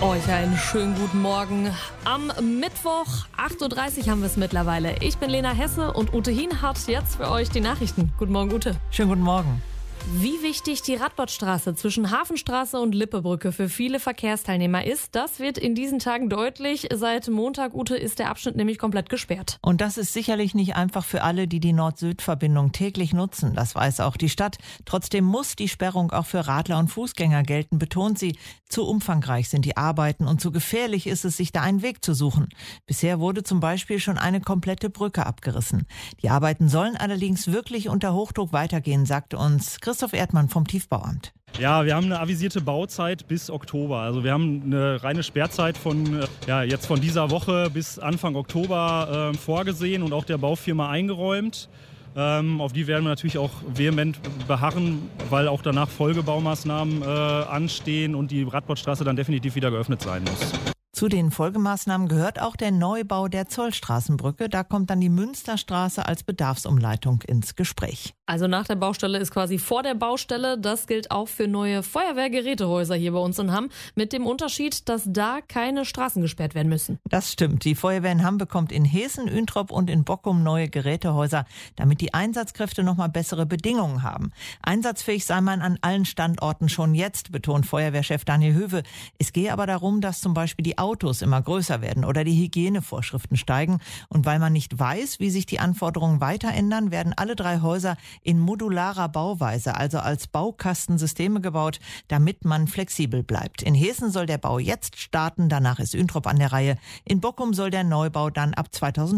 Euch einen schönen guten Morgen. Am Mittwoch, 8.30 Uhr haben wir es mittlerweile. Ich bin Lena Hesse und Ute Hien hat jetzt für euch die Nachrichten. Guten Morgen, Ute. Schönen guten Morgen. Wie wichtig die Radbottstraße zwischen Hafenstraße und Lippebrücke für viele Verkehrsteilnehmer ist, das wird in diesen Tagen deutlich. Seit Montag, Ute, ist der Abschnitt nämlich komplett gesperrt. Und das ist sicherlich nicht einfach für alle, die die Nord-Süd-Verbindung täglich nutzen. Das weiß auch die Stadt. Trotzdem muss die Sperrung auch für Radler und Fußgänger gelten, betont sie. Zu umfangreich sind die Arbeiten und zu gefährlich ist es, sich da einen Weg zu suchen. Bisher wurde zum Beispiel schon eine komplette Brücke abgerissen. Die Arbeiten sollen allerdings wirklich unter Hochdruck weitergehen, sagte uns Christoph Erdmann vom Tiefbauamt. Ja, wir haben eine avisierte Bauzeit bis Oktober. Also wir haben eine reine Sperrzeit von jetzt von dieser Woche bis Anfang Oktober vorgesehen und auch der Baufirma eingeräumt. Auf die werden wir natürlich auch vehement beharren, weil auch danach Folgebaumaßnahmen anstehen und die Radbottstraße dann definitiv wieder geöffnet sein muss. Zu den Folgemaßnahmen gehört auch der Neubau der Zollstraßenbrücke. Da kommt dann die Münsterstraße als Bedarfsumleitung ins Gespräch. Also nach der Baustelle ist quasi vor der Baustelle. Das gilt auch für neue Feuerwehrgerätehäuser hier bei uns in Hamm. Mit dem Unterschied, dass da keine Straßen gesperrt werden müssen. Das stimmt. Die Feuerwehr in Hamm bekommt in Heeßen, Üntrop und in Bockum neue Gerätehäuser, damit die Einsatzkräfte nochmal bessere Bedingungen haben. Einsatzfähig sei man an allen Standorten schon jetzt, betont Feuerwehrchef Daniel Höwe. Es gehe aber darum, dass zum Beispiel die Autos immer größer werden oder die Hygienevorschriften steigen. Und weil man nicht weiß, wie sich die Anforderungen weiter ändern, werden alle 3 Häuser in modularer Bauweise, also als Baukastensysteme gebaut, damit man flexibel bleibt. In Heeßen soll der Bau jetzt starten, danach ist Üntrop an der Reihe. In Bockum soll der Neubau dann ab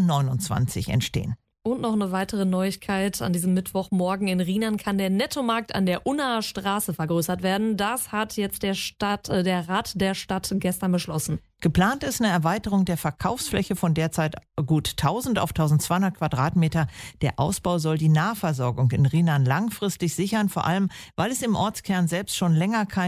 2029 entstehen. Und noch eine weitere Neuigkeit. An diesem Mittwochmorgen in Rheinern kann der Nettomarkt an der Unnaer Straße vergrößert werden. Das hat jetzt der Rat der Stadt gestern beschlossen. Geplant ist eine Erweiterung der Verkaufsfläche von derzeit gut 1000 auf 1200 Quadratmeter. Der Ausbau soll die Nahversorgung in Rheinern langfristig sichern, vor allem weil es im Ortskern selbst schon länger